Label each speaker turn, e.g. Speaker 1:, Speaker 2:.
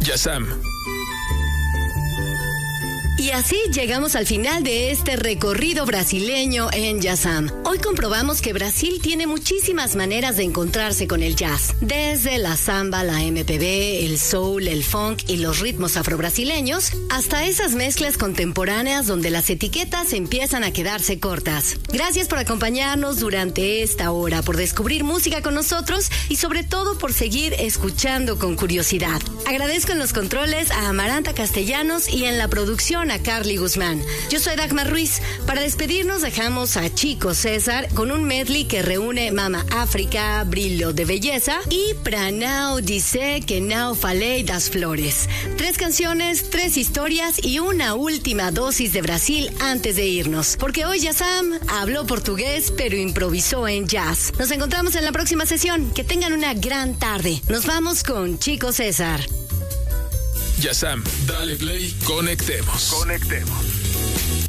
Speaker 1: Yazam.
Speaker 2: Y así llegamos al final de este recorrido brasileño en Yazam. Hoy comprobamos que Brasil tiene muchísimas maneras de encontrarse con el jazz. Desde la samba, la MPB, el soul, el funk y los ritmos afrobrasileños, hasta esas mezclas contemporáneas donde las etiquetas empiezan a quedarse cortas. Gracias por acompañarnos durante esta hora, por descubrir música con nosotros y sobre todo por seguir escuchando con curiosidad. Agradezco en los controles a Amaranta Castellanos y en la producción a Carly Guzmán. Yo soy Dagmar Ruiz. Para despedirnos dejamos a Chico César con un medley que reúne Mama África, Brillo de Belleza y Pranao Dice que Nao Falei das Flores. 3 canciones, 3 historias y una última dosis de Brasil antes de irnos. Porque hoy Yazam habló portugués pero improvisó en jazz. Nos encontramos en la próxima sesión. Que tengan una gran tarde. Nos vamos con Chico César.
Speaker 1: Yazam, dale play, conectemos.